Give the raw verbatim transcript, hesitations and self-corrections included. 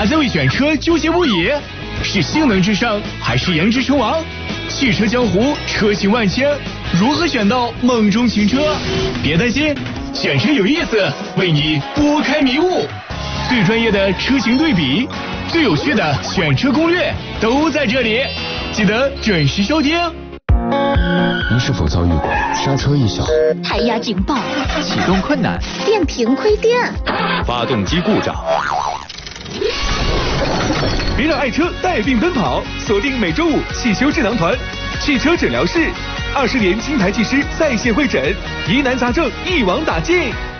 还在为选车纠结不已？是性能至上还是颜值称王？汽车江湖车型万千，如何选到梦中情车？别担心，选车有意思，为你拨开迷雾。最专业的车型对比，最有趣的选车攻略都在这里，记得准时收听。 您是否遭遇过刹车异响、 胎压警报、 启动困难、 电瓶亏电、 发动机故障？ 别让爱车带病奔跑，锁定每周五汽修智囊团汽车诊疗室，二十年金牌技师在线会诊，疑难杂症一网打尽。